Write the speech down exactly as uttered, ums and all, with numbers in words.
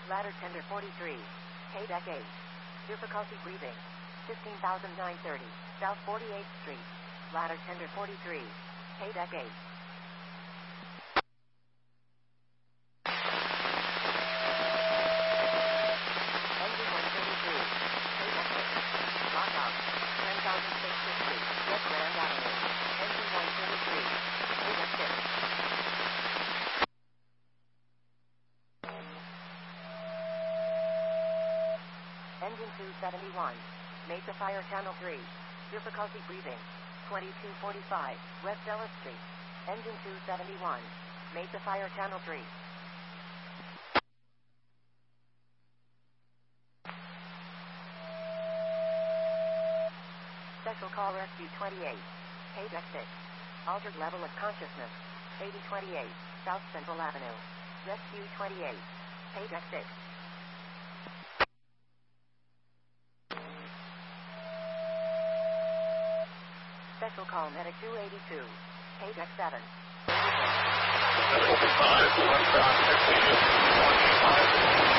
Ladder tender forty-three. Pay deck eight. Difficulty breathing. fifteen thousand nine hundred thirty. South forty-eighth Street. Ladder tender forty-three. Pay deck eight. Engine one thirty-three. Pay deck eight. Lockout. ten thousand six hundred fifty. West Grand Avenue. Engine one thirty-three. Pay deck six. Engine two seventy-one. Mesa Fire Channel three. Difficulty breathing. twenty-two forty-five. West Ellis Street. Engine two seventy-one. Mesa Fire Channel three. Special Call Rescue twenty-eight. Pay deck six. Altered level of consciousness. eighty twenty-eight. South Central Avenue. Rescue twenty-eight. Pay deck six. Special Call Medic two eighty-two. Pay deck seven. seventy-five, one fifteen, twenty-five.